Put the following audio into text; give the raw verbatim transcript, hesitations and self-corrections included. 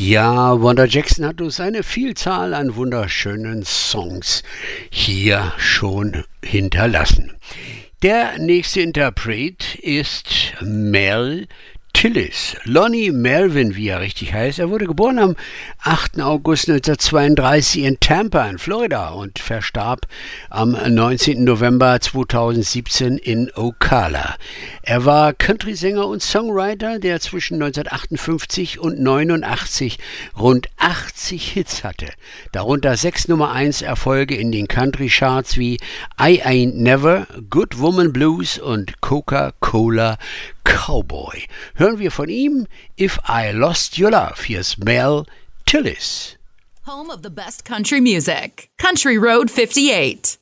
Ja, Wanda Jackson hat uns eine Vielzahl an wunderschönen Songs hier schon hinterlassen. Der nächste Interpret ist Mel Tillis. Lonnie Melvin, wie er richtig heißt. Er wurde geboren am achten August neunzehnhundertzweiunddreißig in Tampa in Florida und verstarb am neunzehnten November zweitausendsiebzehn in Ocala. Er war Country-Sänger und Songwriter, der zwischen neunzehnhundertachtundfünfzig und neunundachtzig rund achtzig Hits hatte. Darunter sechs Nummer eins Erfolge in den Country-Charts wie I Ain't Never, Good Woman Blues und Coca-Cola Cowboy. Hören wir von ihm If I Lost Your Love. Hier ist Mel Tillis. Home of the best country music. Country Road fifty-eight.